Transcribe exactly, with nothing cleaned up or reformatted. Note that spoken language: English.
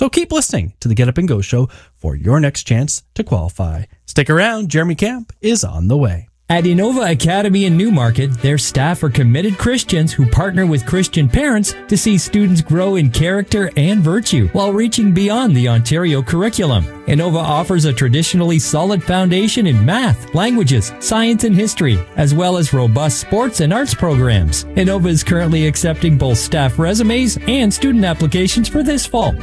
So keep listening to the Get Up and Go show for your next chance to qualify. Stick around, Jeremy Camp is on the way. At Innova Academy in Newmarket, their staff are committed Christians who partner with Christian parents to see students grow in character and virtue while reaching beyond the Ontario curriculum. Innova offers a traditionally solid foundation in math, languages, science, and history, as well as robust sports and arts programs. Innova is currently accepting both staff resumes and student applications for this fall.